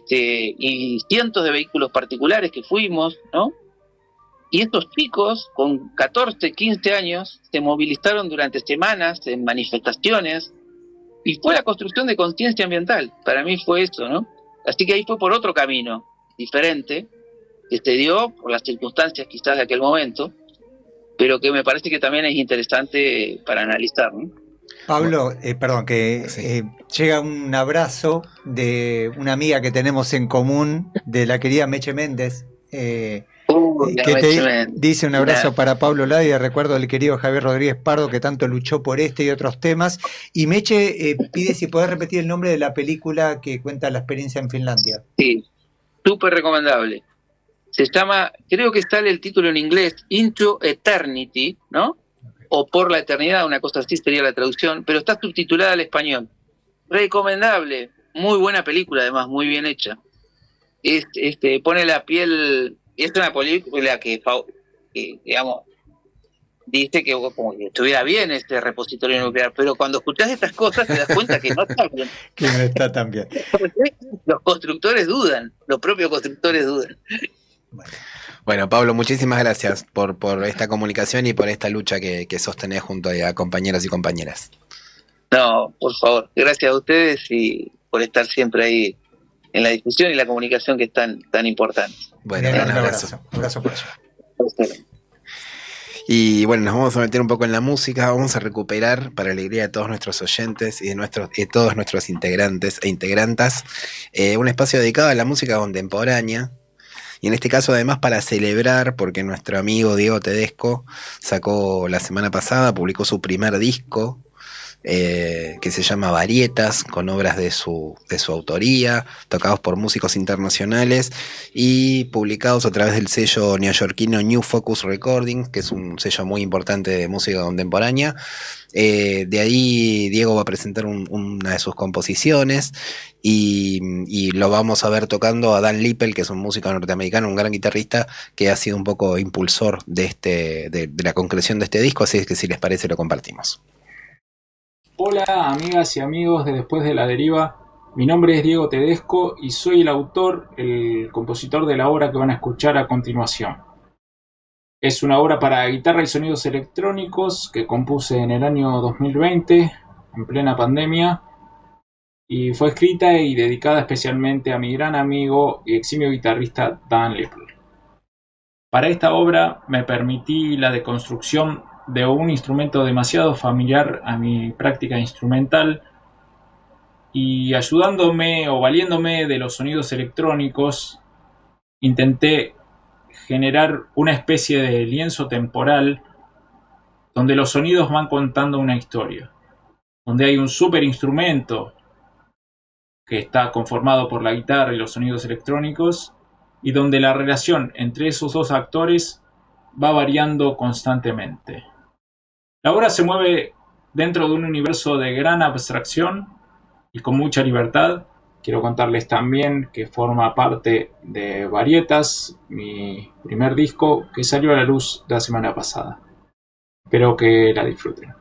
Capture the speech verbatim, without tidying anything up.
este, y cientos de vehículos particulares que fuimos, ¿no? Y estos chicos con catorce, quince años se movilizaron durante semanas en manifestaciones y fue la construcción de conciencia ambiental. Para mí fue eso, ¿no? Así que ahí fue por otro camino diferente que se dio por las circunstancias quizás de aquel momento, pero que me parece que también es interesante para analizar, ¿no? Pablo, eh, perdón, que Sí. eh, llega un abrazo de una amiga que tenemos en común, de la querida Meche Méndez, eh, Uy, que te Méndez. dice un abrazo para Pablo Ladi, de recuerdo del querido Javier Rodríguez Pardo, que tanto luchó por este y otros temas. Y Meche eh, pide si podés repetir el nombre de la película que cuenta la experiencia en Finlandia. Sí, súper recomendable. Se llama, creo que sale el título en inglés, Into Eternity, ¿no? O Por la Eternidad, una cosa así sería la traducción, pero está subtitulada al español. Recomendable, muy buena película además, muy bien hecha. Es, este, pone la piel, es una película que, que digamos, dice que como que estuviera bien este repositorio nuclear, pero cuando escuchás estas cosas te das cuenta que no está bien. Que no está tan bien. Los constructores dudan, los propios constructores dudan. Bueno. Bueno, Pablo, muchísimas gracias por, por esta comunicación y por esta lucha que, que sostenés junto a compañeros y compañeras. No, por favor, gracias a ustedes y por estar siempre ahí en la discusión y la comunicación que es tan, tan importante. Bueno, un un abrazo. abrazo. Un abrazo por allá. Y bueno, nos vamos a meter un poco en la música, vamos a recuperar, para alegría de todos nuestros oyentes y de, nuestros, de todos nuestros integrantes e integrantas, eh, un espacio dedicado a la música contemporánea. Y en este caso además para celebrar, porque nuestro amigo Diego Tedesco sacó la semana pasada, publicó su primer disco, eh, que se llama Varietas, con obras de su, de su autoría, tocados por músicos internacionales y publicados a través del sello neoyorquino New Focus Recordings, que es un sello muy importante de música contemporánea. Eh, de ahí Diego va a presentar un, una de sus composiciones y, y lo vamos a ver tocando a Dan Lippel, que es un músico norteamericano, un gran guitarrista que ha sido un poco impulsor de, este, de, de la concreción de este disco, así es que si les parece lo compartimos. Hola amigas y amigos de Después de la Deriva, mi nombre es Diego Tedesco y soy el autor, el compositor de la obra que van a escuchar a continuación. Es una obra para guitarra y sonidos electrónicos que compuse en el año dos mil veinte, en plena pandemia, y fue escrita y dedicada especialmente a mi gran amigo y eximio guitarrista Dan Lippel. Para esta obra me permití la deconstrucción de un instrumento demasiado familiar a mi práctica instrumental y ayudándome o valiéndome de los sonidos electrónicos, intenté generar una especie de lienzo temporal donde los sonidos van contando una historia, donde hay un super instrumento que está conformado por la guitarra y los sonidos electrónicos y donde la relación entre esos dos actores va variando constantemente. La obra se mueve dentro de un universo de gran abstracción y con mucha libertad. Quiero contarles también que forma parte de Varietas, mi primer disco que salió a la luz la semana pasada. Espero que la disfruten.